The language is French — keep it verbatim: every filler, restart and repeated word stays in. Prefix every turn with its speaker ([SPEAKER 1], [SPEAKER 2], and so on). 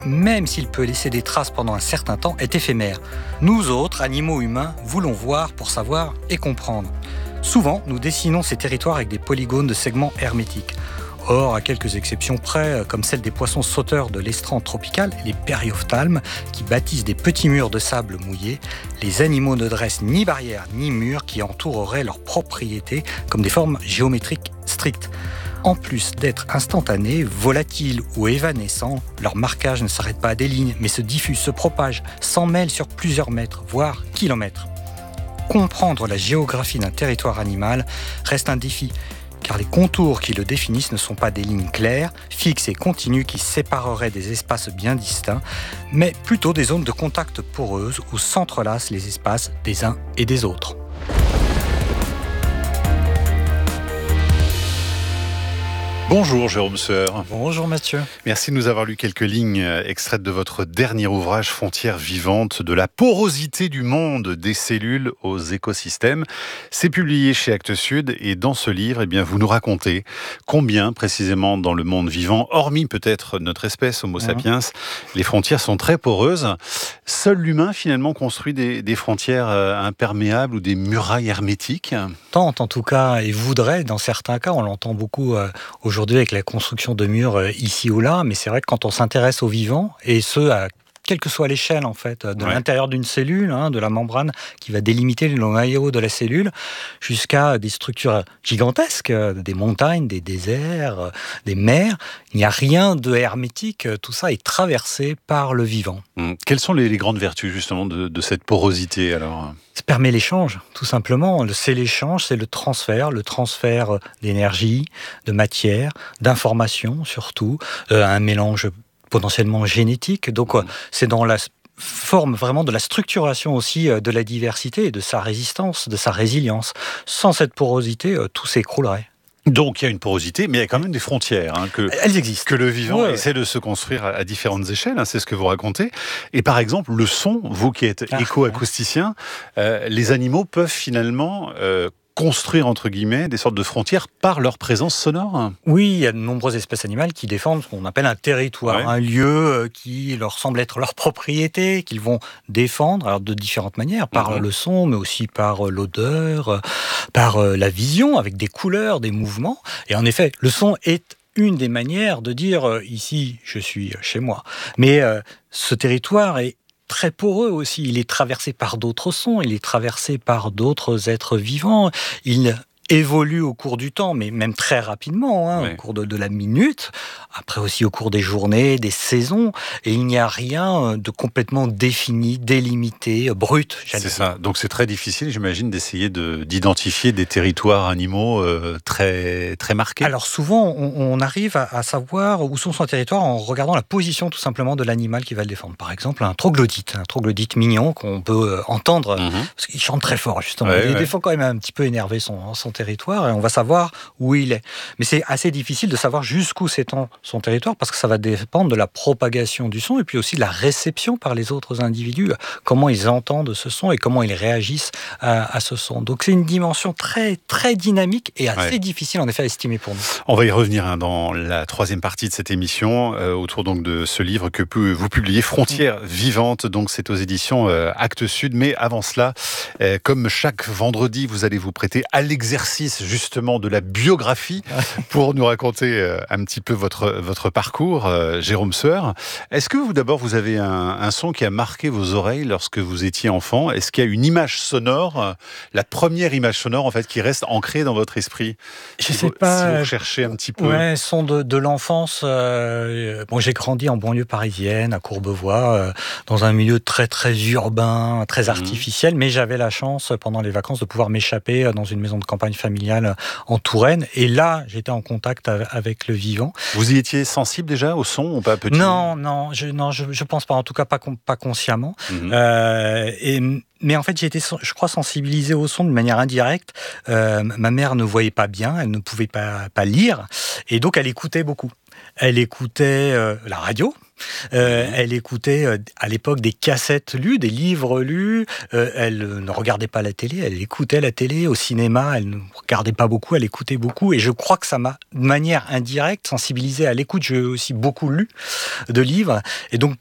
[SPEAKER 1] même s'il peut laisser des traces pendant un certain temps, est éphémère. Nous autres, animaux humains, voulons voir pour savoir et comprendre. Souvent, nous dessinons ces territoires avec des polygones de segments hermétiques. Or, à quelques exceptions près, comme celle des poissons sauteurs de l'estran tropical, les périophthalmes, qui bâtissent des petits murs de sable mouillé, les animaux ne dressent ni barrières ni murs qui entoureraient leurs propriétés comme des formes géométriques strictes. En plus d'être instantanés, volatiles ou évanescents, leur marquage ne s'arrête pas à des lignes, mais se diffuse, se propage, s'en mêle sur plusieurs mètres, voire kilomètres. Comprendre la géographie d'un territoire animal reste un défi, car les contours qui le définissent ne sont pas des lignes claires, fixes et continues qui sépareraient des espaces bien distincts, mais plutôt des zones de contact poreuses où s'entrelacent les espaces des uns et des autres.
[SPEAKER 2] Bonjour Jérôme Sueur.
[SPEAKER 1] Bonjour Mathieu.
[SPEAKER 2] Merci de nous avoir lu quelques lignes extraites de votre dernier ouvrage Frontières vivantes, de la porosité du monde des cellules aux écosystèmes. C'est publié chez Actes Sud et dans ce livre, eh bien, vous nous racontez combien précisément dans le monde vivant, hormis peut-être notre espèce Homo sapiens, mmh. les frontières sont très poreuses. Seul l'humain finalement construit des, des frontières imperméables ou des murailles hermétiques.
[SPEAKER 1] Tente en tout cas et voudrait dans certains cas, on l'entend beaucoup euh, aujourd'hui avec la construction de murs euh, ici ou là, mais c'est vrai que quand on s'intéresse aux vivants, et ce à quelle que soit l'échelle en fait, de ouais. l'intérieur d'une cellule, hein, de la membrane qui va délimiter le noyau de la cellule, jusqu'à des structures gigantesques, des montagnes, des déserts, des mers, il n'y a rien de hermétique, tout ça est traversé par le vivant.
[SPEAKER 2] Hum. Quelles sont les, les grandes vertus justement de, de cette porosité alors ?
[SPEAKER 1] Ça permet l'échange, tout simplement. C'est l'échange, c'est le transfert, le transfert d'énergie, de matière, d'informations surtout, euh, un mélange potentiellement génétique. Donc, mmh. c'est dans la forme vraiment de la structuration aussi de la diversité et de sa résistance, de sa résilience. Sans cette porosité, tout s'écroulerait.
[SPEAKER 2] Donc il y a une porosité, mais il y a quand même des frontières. Hein, que,
[SPEAKER 1] Elles existent.
[SPEAKER 2] Que le vivant
[SPEAKER 1] ouais.
[SPEAKER 2] essaie de se construire à, à différentes échelles, hein, c'est ce que vous racontez. Et par exemple, le son, vous qui êtes ah, éco-acousticien, ouais. euh, les animaux peuvent finalement... Euh, construire, entre guillemets, des sortes de frontières par leur présence sonore.
[SPEAKER 1] Oui, il y a de nombreuses espèces animales qui défendent ce qu'on appelle un territoire, ouais. un lieu qui leur semble être leur propriété, qu'ils vont défendre alors de différentes manières, par mmh. le son, mais aussi par l'odeur, par la vision, avec des couleurs, des mouvements. Et en effet, le son est une des manières de dire euh, « ici, je suis chez moi ». Mais euh, ce territoire est très poreux aussi, il est traversé par d'autres sons, il est traversé par d'autres êtres vivants, il évolue au cours du temps, mais même très rapidement, hein, ouais. au cours de, de la minute, après aussi au cours des journées, des saisons, et il n'y a rien de complètement défini, délimité, brut.
[SPEAKER 2] C'est ça, donc c'est très difficile, j'imagine, d'essayer de, d'identifier des territoires animaux euh, très, très marqués.
[SPEAKER 1] Alors souvent, on, on arrive à, à savoir où sont son territoire en regardant la position tout simplement de l'animal qui va le défendre. Par exemple, un troglodyte, un troglodyte mignon qu'on peut entendre, mmh. parce qu'il chante très fort justement, ouais, il est ouais. des fois quand même un petit peu énervé son, son territoire. territoire et on va savoir où il est. Mais c'est assez difficile de savoir jusqu'où s'étend son territoire parce que ça va dépendre de la propagation du son et puis aussi de la réception par les autres individus, comment ils entendent ce son et comment ils réagissent à, à ce son. Donc c'est une dimension très, très dynamique et assez ouais. difficile en effet à estimer pour nous.
[SPEAKER 2] On va y revenir hein, dans la troisième partie de cette émission euh, autour donc de ce livre que vous publiez, Frontières mmh. vivantes, donc c'est aux éditions euh, Actes Sud. Mais avant cela, euh, comme chaque vendredi, vous allez vous prêter à l'exercice justement de la biographie pour nous raconter euh, un petit peu votre, votre parcours, euh, Jérôme Sueur. Est-ce que vous d'abord vous avez un, un son qui a marqué vos oreilles lorsque vous étiez enfant ? Est-ce qu'il y a une image sonore, euh, la première image sonore en fait qui reste ancrée dans votre esprit ?
[SPEAKER 1] Je
[SPEAKER 2] si
[SPEAKER 1] sais
[SPEAKER 2] vous,
[SPEAKER 1] pas.
[SPEAKER 2] Si vous cherchez un petit peu.
[SPEAKER 1] Ouais, son de, de l'enfance. Euh, bon, j'ai grandi en banlieue parisienne, à Courbevoie, euh, dans un milieu très très urbain, très artificiel, mmh. mais j'avais la chance pendant les vacances de pouvoir m'échapper dans une maison de campagne familiale en Touraine. Et là, j'étais en contact avec le vivant.
[SPEAKER 2] Vous y étiez sensible déjà au son ou pas petit ?
[SPEAKER 1] Non, non, je, non, je, je pense pas. En tout cas, pas, pas consciemment. Mmh. Euh, et Mais en fait, j'ai été, je crois, sensibilisé au son de manière indirecte. Euh, ma mère ne voyait pas bien, elle ne pouvait pas, pas lire, et donc elle écoutait beaucoup. Elle écoutait euh, la radio. Euh, mmh. Elle écoutait euh, à l'époque des cassettes lues, des livres lus. Euh, elle euh, ne regardait pas la télé, elle écoutait la télé au cinéma. Elle ne regardait pas beaucoup, elle écoutait beaucoup. Et je crois que ça m'a, de manière indirecte, sensibilisé à l'écoute. J'ai aussi beaucoup lu de livres. Et donc,